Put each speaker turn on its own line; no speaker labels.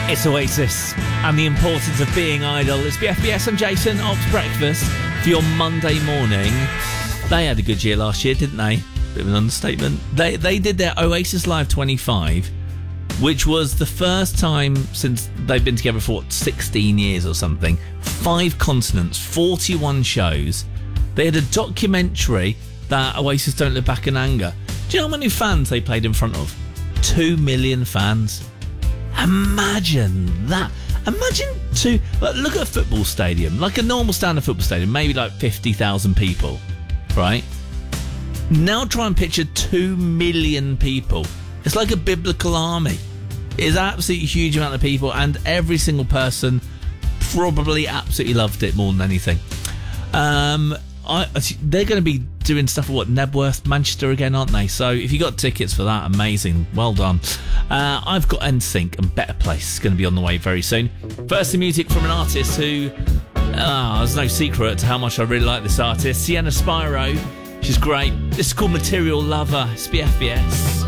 It's Oasis and the importance of being idle. It's BFBS. I'm Jason. Ops Breakfast for your Monday morning. They had a good year last year, didn't they? Bit of an understatement. They did their Oasis Live 25, which was the first time since they've been together for 16 years or something. 5 continents, 41 shows. They had a documentary that Oasis Don't Look Back in Anger. Do you know how many fans they played in front of? 2 million fans. Imagine that. Look at a football stadium, like a normal standard football stadium, maybe like 50,000 people, right? Now try and picture 2 million people. It's like a biblical army. It's an absolutely huge amount of people, and every single person probably absolutely loved it more than anything. They're going to be doing stuff at Nebworth, Manchester again, aren't they? So if you got tickets for that, amazing, well done. I've got NSYNC and Better Place going to be on the way very soon. Firstly, music from an artist who, there's no secret to how much I really like this artist, Sienna Spyro. She's great. This is called Material Lover. It's BFBS.